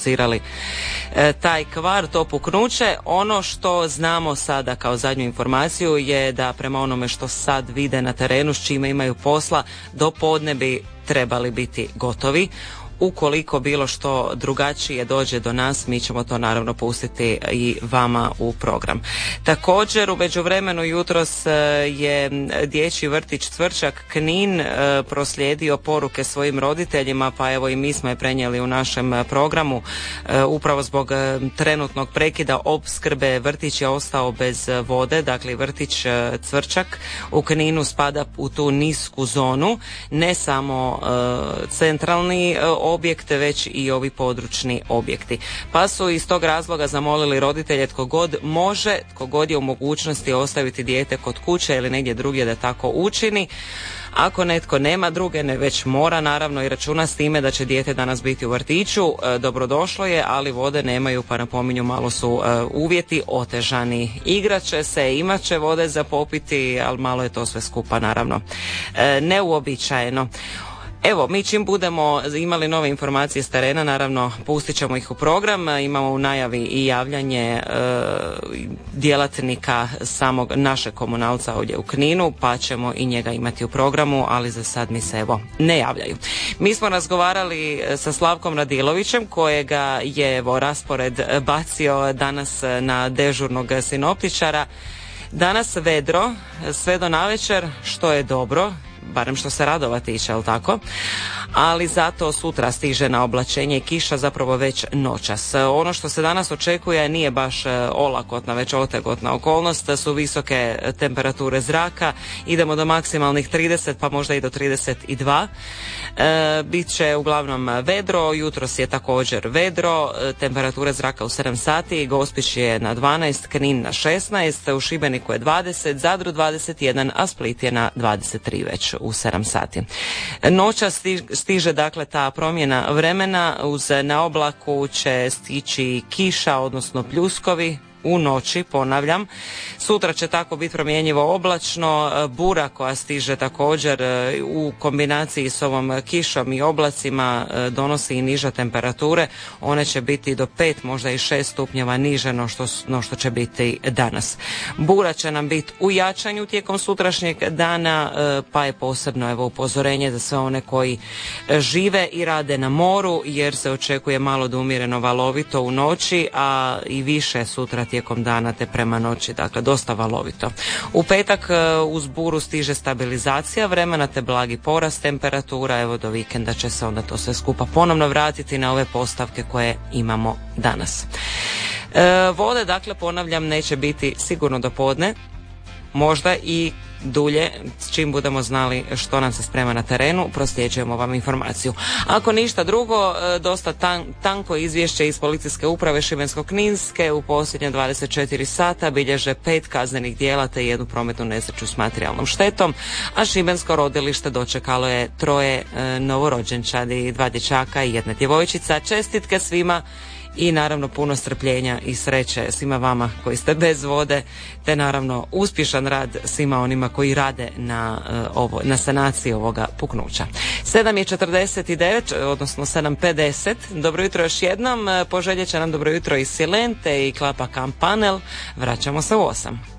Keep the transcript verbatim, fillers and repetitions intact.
isprovocirali e, taj kvar, to puknuće. Ono što znamo sada kao zadnju informaciju je da prema onome što sad vide na terenu, s čime imaju posla, do podne bi trebali biti gotovi. Ukoliko bilo što drugačije dođe do nas, mi ćemo to naravno pustiti i vama u program. Također, u međuvremenu jutros je dječji vrtić Cvrčak Knin proslijedio poruke svojim roditeljima, pa evo i mi smo je prenijeli u našem programu. Upravo zbog trenutnog prekida opskrbe vrtić je ostao bez vode, dakle vrtić Cvrčak u Kninu spada u tu nisku zonu, ne samo centralni objekte, već i ovi područni objekti. Pa su iz tog razloga zamolili roditelje tko god može, tko god je u mogućnosti ostaviti dijete kod kuće ili negdje drugdje da tako učini. Ako netko nema druge, ne već mora naravno i računa s time da će dijete danas biti u vrtiću, e, dobrodošlo je, ali vode nemaju, pa napominju malo su e, uvjeti otežani. Igrat će se, imat će vode za popiti, ali malo je to sve skupa naravno e, neuobičajeno. Evo, mi čim budemo imali nove informacije s terena, naravno pustit ćemo ih u program. Imamo u najavi i javljanje e, djelatnika samog našeg komunalca ovdje u Kninu, pa ćemo i njega imati u programu, ali za sad mi se evo ne javljaju. Mi smo razgovarali sa Slavkom Radilovićem, kojega je evo raspored bacio danas na dežurnog sinoptičara. Danas vedro, sve do navečer, što je dobro, barem što se radova tiče, jel tako? Ali zato sutra stiže na oblačenje i kiša zapravo već noćas. Ono što se danas očekuje nije baš olakotna, već otegotna okolnost, su visoke temperature zraka, idemo do maksimalnih trideset pa možda i do trideset dva. E, bit će uglavnom vedro, jutros je također vedro, temperature zraka u sedam sati, Gospić je na dvanaest, Knin na šesnaest, u Šibeniku je dvadeset, Zadru dvadeset jedan, a Split je na dvadeset tri već u sedam sati. Noća stiže dakle ta promjena vremena, uz na oblaku će stići kiša, odnosno pljuskovi u noći, ponavljam. Sutra će tako biti promjenjivo oblačno, bura koja stiže također u kombinaciji s ovom kišom i oblacima donosi i niže temperature, one će biti do pet, možda i šest stupnjeva niže no što, no što će biti danas. Bura će nam biti u jačanju tijekom sutrašnjeg dana, pa je posebno evo upozorenje za sve one koji žive i rade na moru, jer se očekuje malo do umjereno valovito u noći, a i više sutra tijekom dana te prema noći, dakle dosta valovito. U petak uz buru stiže stabilizacija vremena te blagi porast temperatura, evo do vikenda će se onda to sve skupa ponovno vratiti na ove postavke koje imamo danas. E, vode, dakle ponavljam, neće biti sigurno do podne, možda i dulje, s čim budemo znali što nam se sprema na terenu, prosljeđujemo vam informaciju. Ako ništa drugo, dosta tan, tanko izvješće iz policijske uprave Šibensko-kninske u posljednje dvadeset četiri sata bilježe pet kaznenih djela te jednu prometnu nesreću s materijalnom štetom, a šibensko rodilište dočekalo je troje e, novorođenčadi, dva dječaka i jedna djevojčica. Čestitke svima i naravno puno strpljenja i sreće svima vama koji ste bez vode, te naravno uspješan rad svima onima koji rade na, uh, ovo, na sanaciji ovoga puknuća. sedam je četrdeset devet, odnosno sedam pedeset. Dobro jutro još jednom. Poželjet će nam dobro jutro i Silente i Klapa Kampanel. Vraćamo se u osam.